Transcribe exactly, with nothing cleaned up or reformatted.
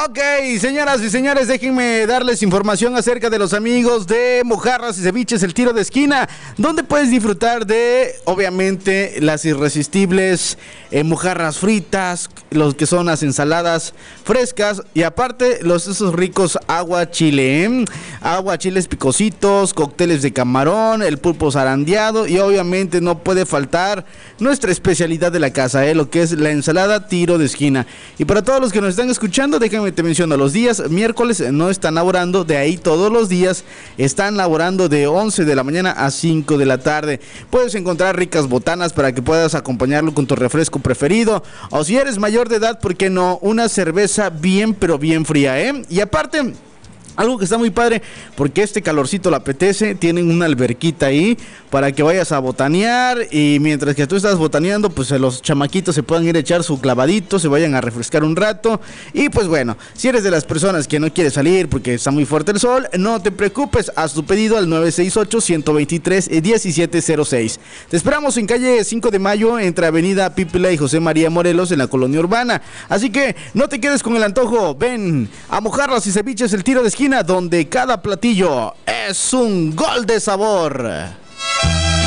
Ok, señoras y señores, déjenme darles información acerca de los amigos de Mojarras y Ceviches El Tiro de Esquina, donde puedes disfrutar de, obviamente, las irresistibles eh, mojarras fritas, los que son las ensaladas frescas y aparte los esos ricos agua chile, ¿eh? agua chiles picositos, cócteles de camarón, el pulpo zarandeado y obviamente no puede faltar nuestra especialidad de la casa, ¿eh? lo que es la ensalada Tiro de Esquina. Y para todos los que nos están escuchando, déjenme te menciono, los días miércoles no están laborando, de ahí todos los días están laborando de once de la mañana a cinco de la tarde. Puedes encontrar ricas botanas para que puedas acompañarlo con tu refresco preferido, o si eres mayor de edad, ¿por qué no? Una cerveza bien pero bien fría, ¿eh? Y aparte, algo que está muy padre, porque este calorcito le apetece, tienen una alberquita ahí para que vayas a botanear y mientras que tú estás botaneando, pues los chamaquitos se puedan ir a echar su clavadito, se vayan a refrescar un rato y pues bueno, si eres de las personas que no quieres salir porque está muy fuerte el sol, no te preocupes, haz tu pedido al nueve seis ocho, uno dos tres, uno siete cero seis. Te esperamos en calle cinco de mayo, entre avenida Pípila y José María Morelos en la colonia urbana, así que no te quedes con el antojo, ven a Mojarras y Ceviches El Tiro de Esquina, donde cada platillo es un gol de sabor.